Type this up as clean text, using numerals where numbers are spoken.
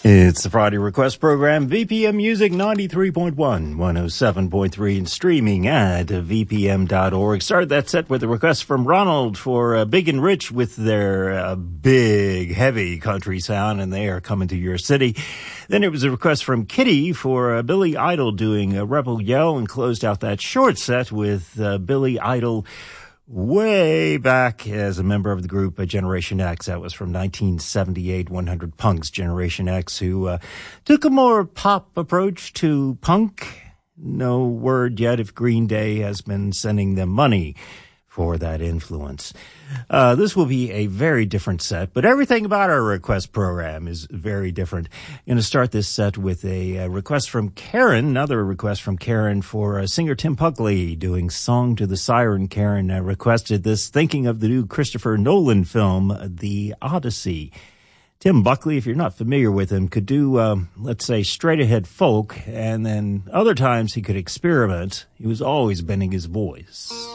It's the Friday Request Program, VPM Music 93.1, 107.3, and streaming at vpm.org. Started that set with a request from Ronald for Big and Rich with their big, heavy country sound, and they are coming to your city. Then it was a request from Kitty for Billy Idol doing Rebel Yell, and closed out that short set with Billy Idol way back as a member of the group Generation X. That was from 1978, 100 Punks, Generation X, who took a more pop approach to punk. No word yet if Green Day has been sending them money for that influence. This will be a very different set, but everything about our request program is very different. I'm going to start this set with a request from Karen, another request from Karen for singer Tim Buckley doing Song to the Siren. Karen requested this thinking of the new Christopher Nolan film, The Odyssey. Tim Buckley, if you're not familiar with him, could do, let's say, straight-ahead folk, and then other times he could experiment. He was always bending his voice.